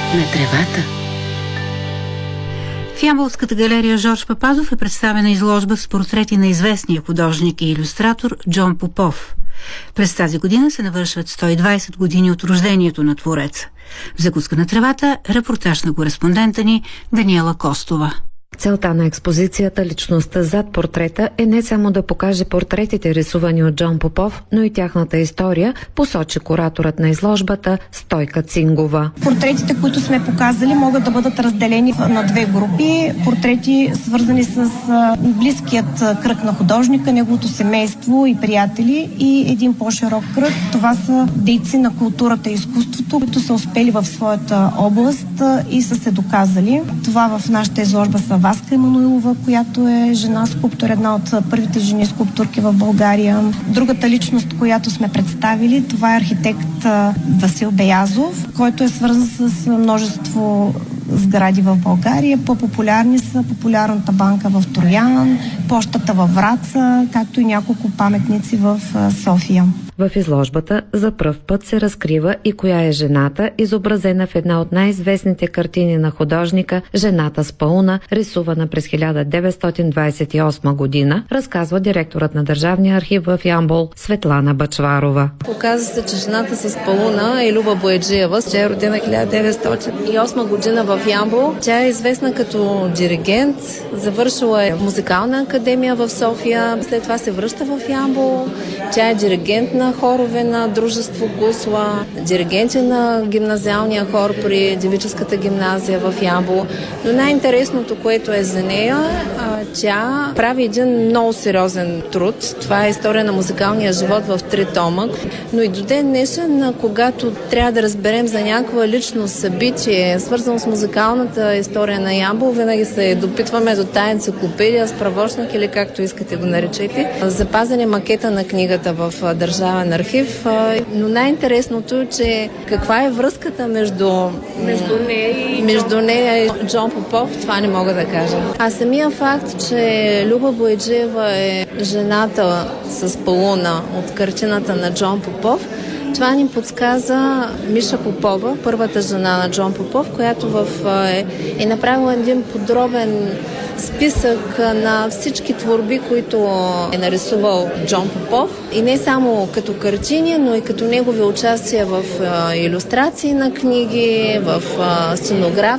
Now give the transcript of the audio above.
на тревата. В Ямболската галерия Жорж Папазов е представена изложба с портрети на известния художник и илюстратор Джон Попов. През тази година се навършват 120 години от рождението на твореца. В закуска на тревата репортаж на кореспондента ни Даниела Костова. Целта на експозицията "Личността зад портрета" е не само да покаже портретите, рисувани от Джон Попов, но и тяхната история, посочи кураторът на изложбата Стойка Цингова. Портретите, които сме показали, могат да бъдат разделени на две групи. Портрети, свързани с близкият кръг на художника, неговото семейство и приятели, и един по-широк кръг. Това са дейци на културата и изкуството, които са успели в своята област и са се доказали. Това в нашата изложба са Васка Емануилова, която е жена-скулптор, една от първите жени скулптурки в България. Другата личност, която сме представили, това е архитект Васил Беязов, който е свързан с множество сгради в България. По-популярни са Популярната банка в Троян, Пощата във Враца, както и няколко паметници в София. В изложбата за пръв път се разкрива и коя е жената, изобразена в една от най-известните картини на художника "Жената с пауна", рисувана през 1928 година, разказва директорът на Държавния архив в Ямбол Светлана Бъчварова. Оказва се, че "Жената с пауна" е Люба Бояджиева. Тя е родена 1908 година в Ямбол. Тя е известна като диригент, завършила е музикална академия в София, след това се връща в Ямбол. Тя е диригент на хорове на дружество Гусла, диригент на гимназиалния хор при девическата гимназия в Ямбол. Но най-интересното, което е за нея, тя прави един много сериозен труд. Това е история на музикалния живот в 3 тома. Но и до ден днешен, когато трябва да разберем за някаква лично събитие, свързано с музикалната история на Ямбол, винаги се допитваме до тая енциклопедия, справочник или както искате го наречете. Запазен е макета на книгата в Държавен архив, но най-интересното е, че каква е връзката между нея и Джон Попов, това не мога да кажа. А самия факт, че Люба Бояджиева е жената с пауна от картината на Джон Попов, това ни подсказа Миша Попова, първата жена на Джон Попов, която е направила един подробен списък на всички творби, които е нарисувал Джон Попов. И не само като картини, но и като негови участия в илюстрации на книги, в сценография.